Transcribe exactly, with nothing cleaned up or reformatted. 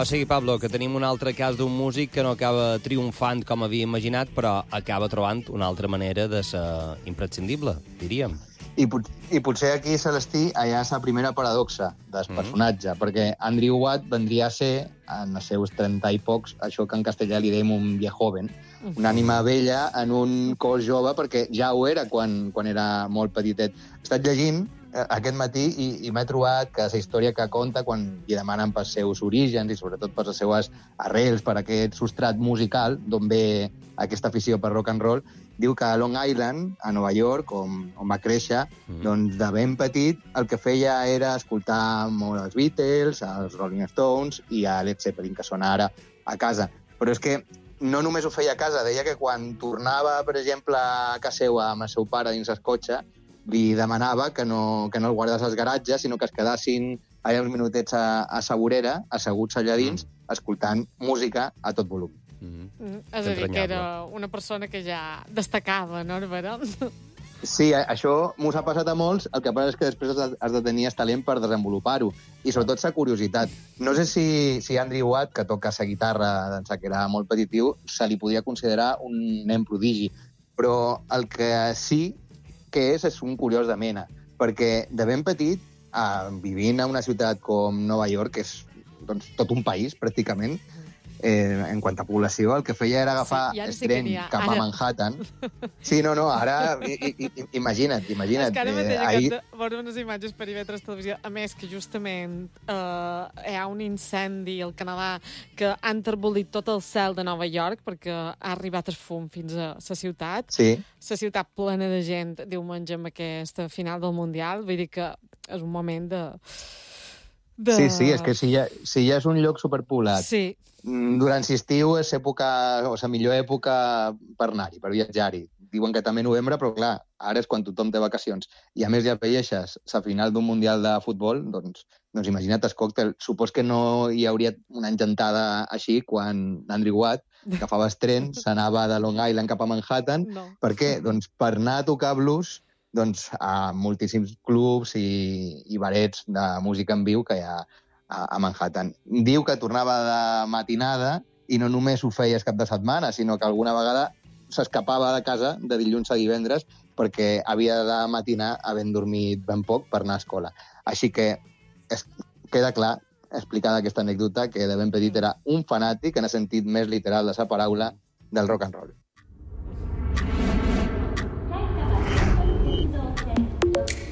O sigui, Pablo, que tenim un altre cas d'un músic que no acaba triomfant com havia imaginat, però acaba trobant una altra manera de ser imprescindible, diríem. I, pot I potser aquí, Celestí, allà és la primera paradoxa del Mm. personatge, perquè Andrew Watt vendria a ser, en els seus trenta i pocs, això que en castellà li dèiem un viejoven, una ànima vella en un cos jove, perquè ja ho era quan, quan era molt petitet. He estat llegint eh, aquest matí i, i m'he trobat que la història que conta, quan li demanen pels seus orígens i sobretot per les seues arrels, per aquest substrat musical, d'on ve aquesta afició per rock and roll, diu que a Long Island, a Nova York, on, on va créixer, mm. doncs de ben petit el que feia era escoltar molt els Beatles, els Rolling Stones i a Led Zeppelin, que sona ara a casa. Però és que no només ho feia a casa, deia que quan tornava, per exemple, a casa seva amb el seu pare dins el cotxe, li demanava que no, que no el guardés als garatges, sinó que es quedassin allà uns minutets a, a sa vorera, asseguts allà dins, mm. escoltant música a tot volum. Mm. Mm. És a dir, que era una persona que ja destacava, no, Verón? Sí, això m'ho ha passat a molts, el que passa és que després has de tenir el talent per desenvolupar-ho, i sobretot la curiositat. No sé si, si Andrew Watt, que toca la guitarra d'ençà que era molt petitiu, se li podia considerar un nen prodigi, però el que sí que és és un curiós de mena, perquè de ben petit, eh, vivint a una ciutat com Nova York, que és doncs, tot un país, pràcticament, Eh, en quant a població, el que feia era agafar sí, el sí tren cap ara. a Manhattan. Sí, no, no, ara i, i, i, imagina't, imagina't. És que ara mateix eh, ahir... de veure unes imatges per I V tres Televisió, a més que justament eh, hi ha un incendi al Canadà que ha enterbolit tot el cel de Nova York perquè ha arribat el fum fins a la ciutat. Sí. La ciutat plena de gent diumenge amb aquesta final del Mundial. Vull dir que és un moment de... de... Sí, sí, és que si ja, si ja és un lloc superpoblat, sí. durant l'estiu és època, o la millor època per anar-hi, per viatjar-hi. Diuen que també novembre, però clar, ara és quan tothom té vacacions. I a més ja veieixes la final d'un Mundial de futbol, doncs, doncs imagina't el còctel. Supos que no hi hauria una engentada així quan Andrew Watt, que agafava el tren, s'anava de Long Island cap a Manhattan. No. Per què? Doncs per anar a tocar blues doncs, a moltíssims clubs i, i barets de música en viu que hi ha a Manhattan. Diu que tornava de matinada i no només ho feia el cap de setmana, sinó que alguna vegada s'escapava de casa de dilluns a divendres perquè havia de matinar havent dormit ben poc per anar a escola. Així que es, queda clar, explicada aquesta anècdota, que de ben petit era un fanàtic, en el sentit més literal de la paraula, del rock and roll.